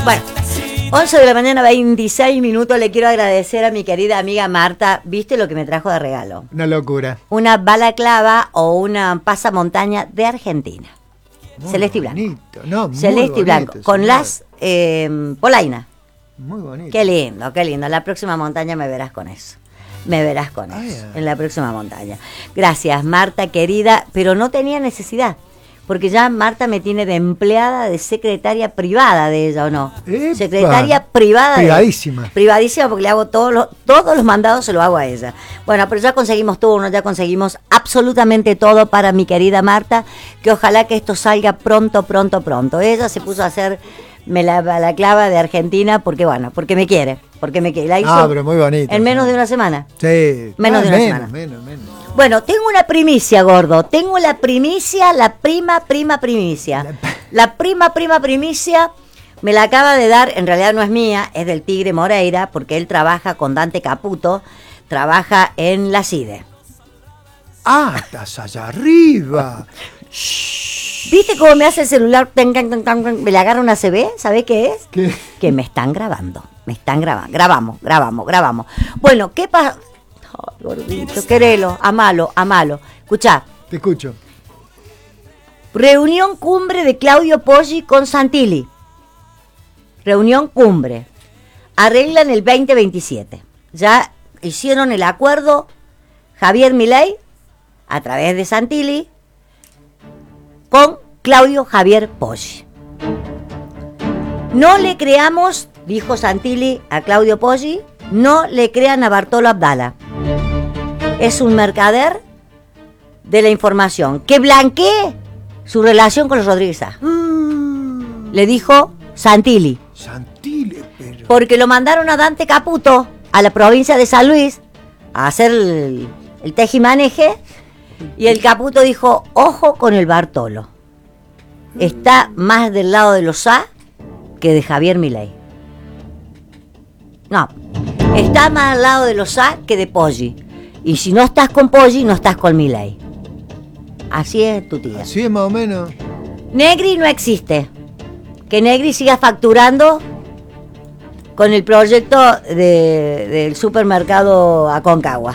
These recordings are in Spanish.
Bueno, 11 de la mañana, 26 minutos. Le quiero agradecer a mi querida amiga Marta. ¿Viste lo que me trajo de regalo? Una locura. Una balaclava o una pasamontaña de Argentina. Muy Celeste y bonito. blanco. No, muy Celeste y bonito, blanco. Con señor. las polainas. Muy bonito. Qué lindo, qué lindo. En la próxima montaña me verás con eso. Me verás con eso. Ay. En la próxima montaña. Gracias, Marta, querida. Pero no tenía necesidad. Porque ya Marta me tiene de empleada, de secretaria privada de ella, ¿o no? ¡Epa! Secretaria privada. Privadísima. Privadísima, porque le hago todos los mandados, se lo hago a ella. Bueno, pero ya conseguimos turno, ya conseguimos absolutamente todo para mi querida Marta, que ojalá que esto salga pronto, pronto, pronto. Ella se puso a hacer la clava de Argentina porque, bueno, porque me quiere. La hizo Pero muy bonito. en menos de una semana. Sí. Menos de una semana. Menos. Bueno, tengo una primicia, gordo. Tengo la primicia, la prima primicia. La prima primicia me la acaba de dar, en realidad no es mía, es del Tigre Moreira, porque él trabaja con Dante Caputo, trabaja en la CIDE. Estás allá arriba. ¿Viste cómo me hace el celular? Me le agarra una CB, ¿sabés qué es? ¿Qué? Que me están grabando. Grabamos. Bueno, ¿qué pasa? Ay, gordito, querelo, amalo. Escuchá. Te escucho. Reunión cumbre de Claudio Poggi con Santilli. Reunión cumbre. Arreglan el 2027. Ya hicieron el acuerdo Javier Milei a través de Santilli con Claudio Javier Poggi. No le creamos, dijo Santilli a Claudio Poggi, no le crean a Bartolo Abdala. Es un mercader de la información que blanquee su relación con los Rodríguez Sá. Le dijo Santilli. Santilli, pero... Porque lo mandaron a Dante Caputo, a la provincia de San Luis, a hacer el tejimaneje, y el Caputo dijo, ojo con el Bartolo. Está más del lado de los Sá que de Javier Milei. No, está más al lado de los Sá que de Poggi. Y si no estás con Poggi, no estás con Milei. Así es tu tía. Así es más o menos. Negri no existe. Que Negri siga facturando con el proyecto del supermercado Aconcagua.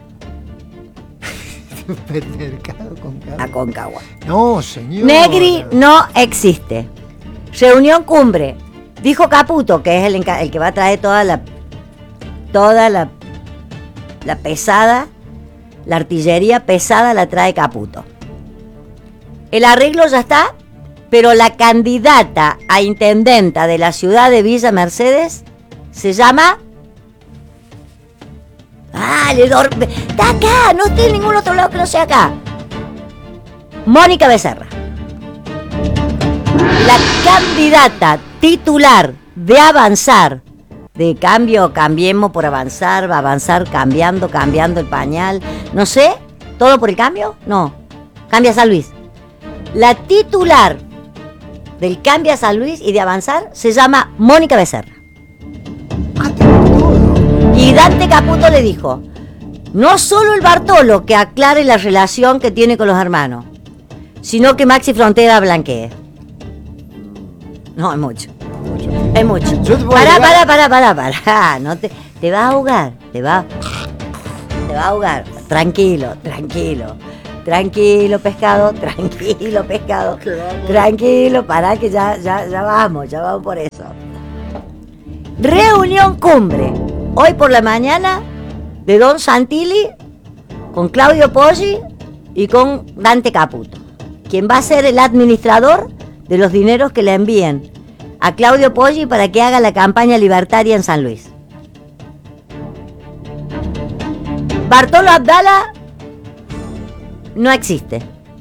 Supermercado con carne. Aconcagua. No, señor. Negri no existe. Reunión cumbre. Dijo Caputo, que es el que va a traer toda la pesada, la artillería pesada la trae Caputo. El arreglo ya está, pero la candidata a intendenta de la ciudad de Villa Mercedes se llama... está acá, no está en ningún otro lado que no sea acá. Mónica Becerra. La candidata titular de Avanzar, de cambiemos por avanzar cambiando el pañal, no sé, todo por el cambio, no, Cambia San Luis. La titular del Cambia San Luis y de Avanzar se llama Mónica Becerra. Y Dante Caputo le dijo, no solo el Bartolo que aclare la relación que tiene con los hermanos, sino que Maxi Frontera blanquee. No, es mucho. Es mucho. Pará. No te vas a ahogar. Te va a ahogar. Tranquilo, pescado. Tranquilo, pará que ya vamos por eso. Reunión cumbre. Hoy por la mañana de Don Santilli con Claudio Poggi y con Dante Caputo. Quien va a ser el administrador de los dineros que le envíen a Claudio Poggi para que haga la campaña libertaria en San Luis. Bartolo Abdala no existe.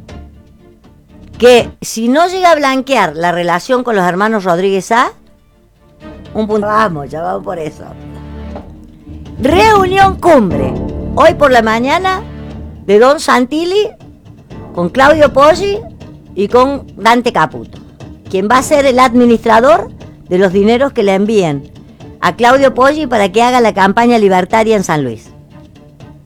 Que si no llega a blanquear la relación con los hermanos Rodríguez Sá, un punto. Ya vamos por eso. Reunión cumbre. Hoy por la mañana de Don Santilli con Claudio Poggi y con Dante Caputo. Quien va a ser el administrador de los dineros que le envíen a Claudio Poggi para que haga la campaña libertaria en San Luis.